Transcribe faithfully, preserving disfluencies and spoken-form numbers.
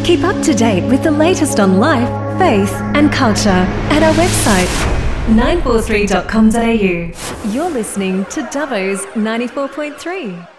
Keep up to date with the latest on life, faith and culture at our website nine four three dot com dot a u. You're listening to Dubbo's ninety-four point three.